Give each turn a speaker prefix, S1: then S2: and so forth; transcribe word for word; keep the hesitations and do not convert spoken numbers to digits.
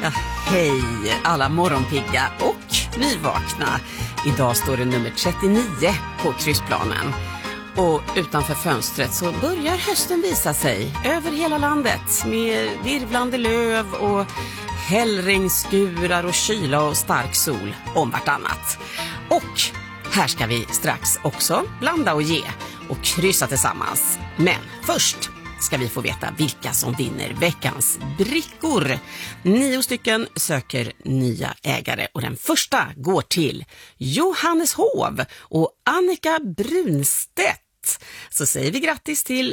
S1: Ja, hej alla morgonpigga och nyvakna. Idag står det nummer trettionio på kryssplanen. Och utanför fönstret så börjar hösten visa sig över hela landet med virvlande löv och hällregnskurar och kyla och stark sol om vartannat. Och här ska vi strax också blanda och ge och kryssa tillsammans. Men först ska vi få veta vilka som vinner veckans brickor. Nio stycken söker nya ägare och den första går till Johanneshov och Annika Brunstedt. Så säger vi grattis till